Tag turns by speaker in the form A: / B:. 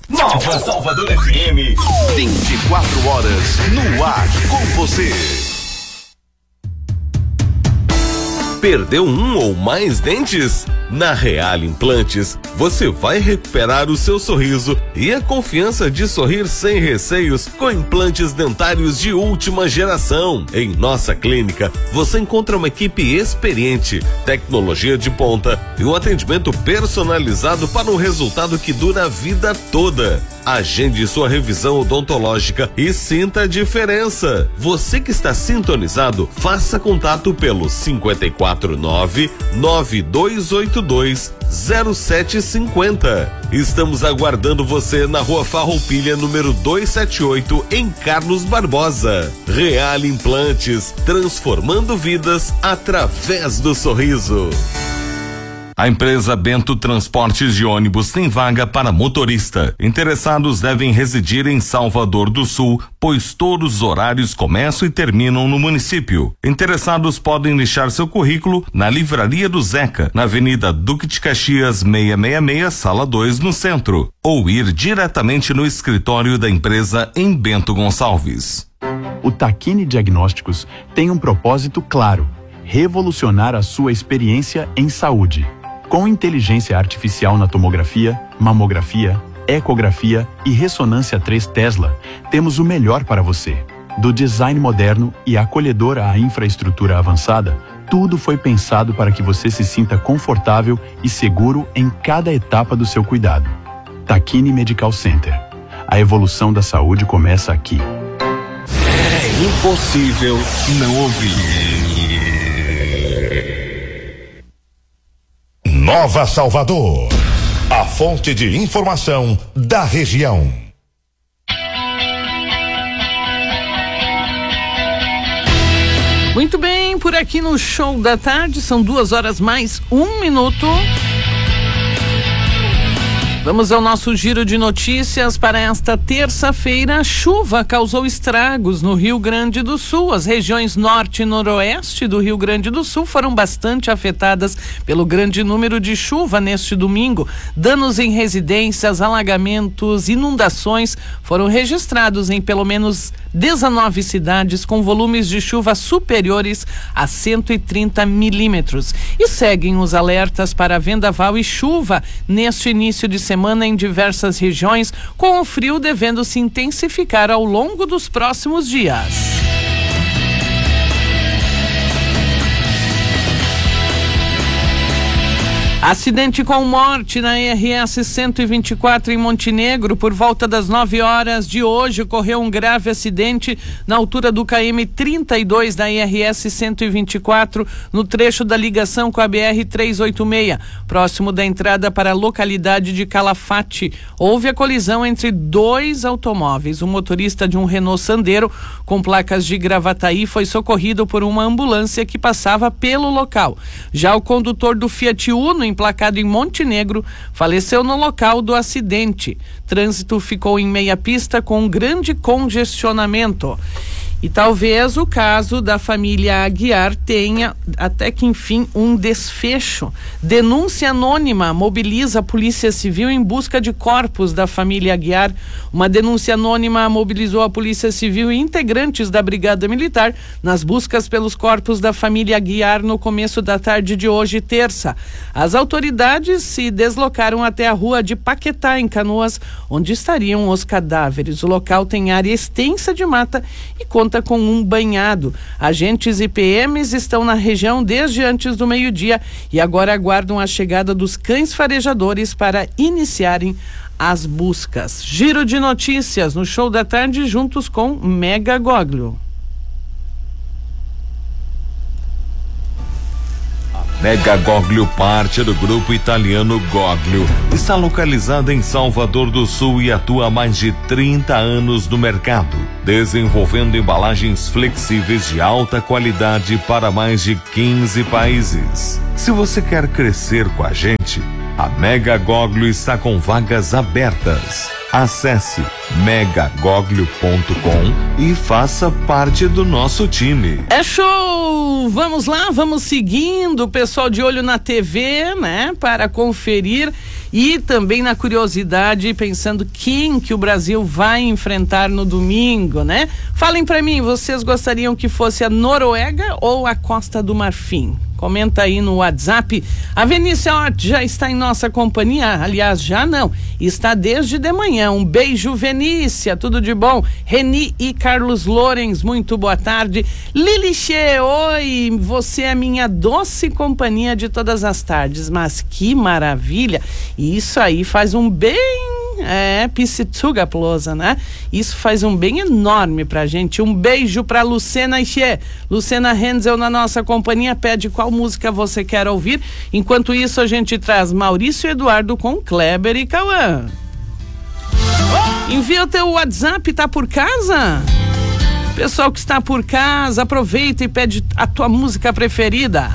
A: Nova Salvador FM, 24 horas no ar com você. Perdeu um ou mais dentes? Na Real Implantes, você vai recuperar o seu sorriso e a confiança de sorrir sem receios com implantes dentários de última geração. Em nossa clínica, você encontra uma equipe experiente, tecnologia de ponta e um atendimento personalizado para um resultado que dura a vida toda. Agende sua revisão odontológica e sinta a diferença. Você que está sintonizado, faça contato pelo 549-9282-0750. Estamos aguardando você na Rua Farroupilha, número 278, em Carlos Barbosa. Real Implantes, transformando vidas através do sorriso. A empresa Bento Transportes de Ônibus tem vaga para motorista. Interessados devem residir em Salvador do Sul, pois todos os horários começam e terminam no município. Interessados podem deixar seu currículo na Livraria do Zeca, na Avenida Duque de Caxias 666, Sala 2, no centro, ou ir diretamente no escritório da empresa em Bento Gonçalves.
B: O Tacchini Diagnósticos tem um propósito claro: revolucionar a sua experiência em saúde. Com inteligência artificial na tomografia, mamografia, ecografia e ressonância 3 Tesla, temos o melhor para você. Do design moderno e acolhedor à infraestrutura avançada, tudo foi pensado para que você se sinta confortável e seguro em cada etapa do seu cuidado. Tacchini Medical Center. A evolução da saúde começa aqui.
A: É impossível não ouvir.
C: Nova Salvador, a fonte de informação da região.
D: Muito bem, por aqui no Show da Tarde, são 2 horas mais 1 minuto. Vamos ao nosso giro de notícias para esta terça-feira. A chuva causou estragos no Rio Grande do Sul. As regiões norte e noroeste do Rio Grande do Sul foram bastante afetadas pelo grande número de chuva neste domingo. Danos em residências, alagamentos, inundações foram registrados em pelo menos 19 cidades com volumes de chuva superiores a 130 milímetros. E seguem os alertas para vendaval e chuva neste início de semana em diversas regiões, com o frio devendo se intensificar ao longo dos próximos dias. Acidente com morte na RS 124 em Montenegro. Por volta das 9 horas de hoje, ocorreu um grave acidente na altura do KM 32 da RS 124, no trecho da ligação com a BR 386, próximo da entrada para a localidade de Calafate. Houve a colisão entre 2 automóveis. O motorista de um Renault Sandero com placas de Gravataí foi socorrido por uma ambulância que passava pelo local. Já o condutor do Fiat Uno, emplacado em Montenegro, faleceu no local do acidente. Trânsito ficou em meia pista com um grande congestionamento. E talvez o caso da família Aguiar tenha, até que enfim, um desfecho. Denúncia anônima mobiliza a Polícia Civil em busca de corpos da família Aguiar. Uma denúncia anônima mobilizou a Polícia Civil e integrantes da Brigada Militar nas buscas pelos corpos da família Aguiar no começo da tarde de hoje, terça. As autoridades se deslocaram até a rua de Paquetá, em Canoas, onde estariam os cadáveres. O local tem área extensa de mata e conta com um banhado. Agentes e PMs estão na região desde antes do meio-dia e agora aguardam a chegada dos cães farejadores para iniciarem as buscas. Giro de notícias no Show da Tarde, juntos com Mega Goglio.
A: Mega Goglio, parte do grupo italiano Goglio, está localizada em Salvador do Sul e atua há mais de 30 anos no mercado, desenvolvendo embalagens flexíveis de alta qualidade para mais de 15 países. Se você quer crescer com a gente, a Mega Goglio está com vagas abertas. Acesse megagoglio.com e faça parte do nosso time.
D: É show! Vamos lá, vamos seguindo o pessoal de olho na TV, né? Para conferir e também na curiosidade, pensando quem que o Brasil vai enfrentar no domingo, né? Falem para mim, vocês gostariam que fosse a Noruega ou a Costa do Marfim? Comenta aí no WhatsApp. A Vinícia Hort já está em nossa companhia. Aliás, já não. Está desde de manhã. Um beijo, Vinícia. Tudo de bom. Reni e Carlos Lorenz, muito boa tarde. Lili Che, oi. Você é minha doce companhia de todas as tardes. Mas que maravilha. Isso aí faz um bem... Piscituga Plosa, né? Isso faz um bem enorme pra gente. Um beijo pra Lucena Ixê. Lucena Renzel na nossa companhia, pede qual música você quer ouvir. Enquanto isso, a gente traz Maurício Eduardo com Kleber e Cauã. Envia o teu WhatsApp, tá por casa? Pessoal que está por casa, aproveita e pede a tua música preferida.